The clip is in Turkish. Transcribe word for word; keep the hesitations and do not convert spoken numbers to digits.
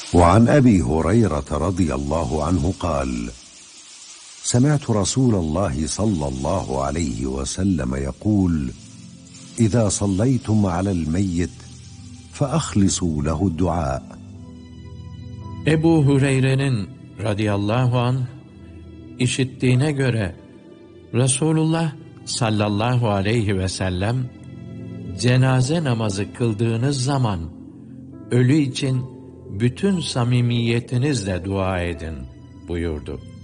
وعن أبي هريرة رضي الله عنه قال: سمعت رسول الله صلى الله عليه وسلم يقول: إذا صليتم على الميت فأخلصوا له الدعاء. Ebu Hureyre'nin radıyallahu anh işittiğine göre Resulullah sallallahu aleyhi ve sellem cenaze namazı kıldığınız zaman ölü için bütün samimiyetinizle dua edin buyurdu.